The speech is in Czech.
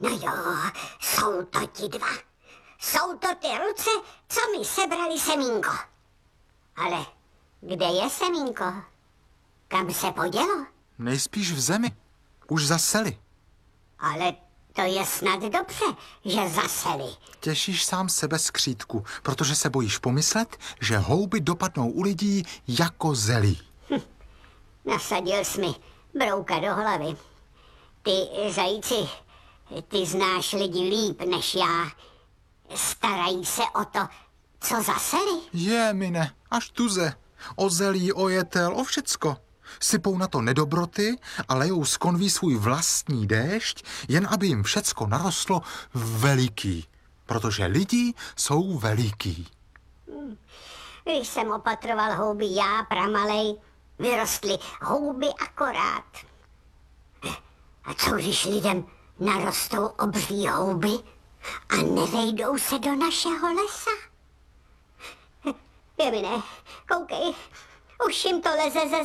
No jo, jsou to ti dva. Jsou to ty ruce, co mi sebrali semínko. Ale kde je semínko? Kam se podělo? Nejspíš v zemi. Už zaseli. Ale to je snad dobře, že zaseli. Těšíš sám sebe, skřítku, protože se bojíš pomyslet, že houby dopadnou u lidí jako zelí. Nasadil jsi mi brouka do hlavy. Ty, zajíci, ty znáš lidi líp než já. Starají se o to, co zaseli. Je, mine, až tuze. O zelí, o jetel, o všecko. Sypou na to nedobroty a lejou z konví svůj vlastní déšť, jen aby jim všecko narostlo veliký. Protože lidi jsou veliký. Když jsem opatroval houby já, pramalej, vyrostly houby akorát. A co když lidem narostou obří houby a nevejdou se do našeho lesa? Jemine, koukej, už jim to leze ze